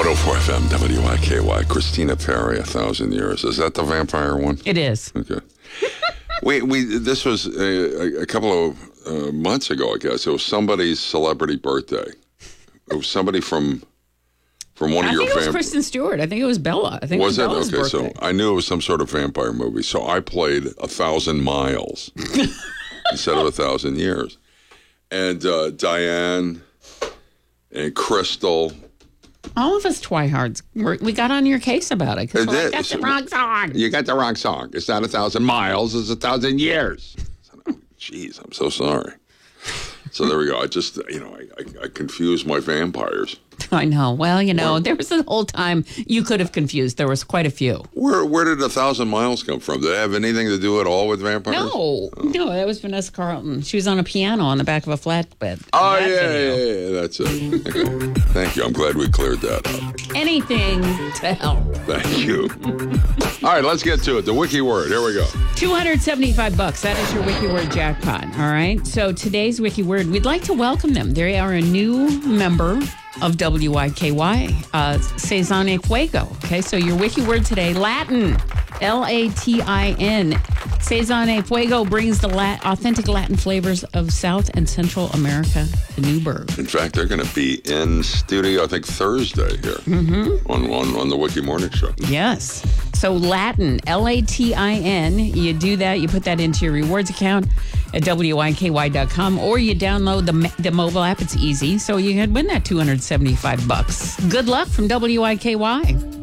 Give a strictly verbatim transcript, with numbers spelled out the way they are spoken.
one oh four F M, W I K Y, Christina Perry, A Thousand Years. Is that the vampire one? It is. Okay. we, we, this was a, a couple of uh, months ago, I guess. It was somebody's celebrity birthday. It was somebody from from one I of your think it was fam- Kristen Stewart. I think it was Bella. I think was it it? was Bella's Okay, birthday. so I knew it was some sort of vampire movie. So I played A Thousand Miles instead of A Thousand Years. And uh, Diane and Crystal. All of us twihards, we're, we got on your case about it. Because It like, did. that's the wrong song. You got the wrong song. It's not a thousand miles. It's a thousand years. Jeez, I'm so sorry. So there we go. I just, you know, I, I, I confused my vampires. I know. Well, you know, Where- there was the whole time you could have confused. There was quite a few. Where where did a thousand miles come from? Did it have anything to do at all with vampires? No, Oh. no, that was Vanessa Carlton. She was on a piano on the back of a flatbed. Oh, That yeah, video. yeah, yeah, that's it. Okay. Thank you. I'm glad we cleared that up. Anything to help. Thank you. All right, let's get to it. The wiki word. Here we go. two hundred seventy-five bucks. That is your wiki word jackpot. All right. So today's wiki word, we'd like to welcome them. They are a new member of W I K Y, uh, Cezanne Fuego. Okay, so your wiki word today, Latin, L A T I N. Cezanne Fuego brings the lat- authentic Latin flavors of South and Central America to Newburgh. In fact, they're going to be in studio, I think, Thursday here mm-hmm. on, on, on the Wiki Morning Show. Yes. So Latin, L A T I N. You do that, you put that into your rewards account at W I K Y dot com, or you download the the mobile app. It's easy, so you can win that two hundred seventy-five bucks. Good luck from W I K Y.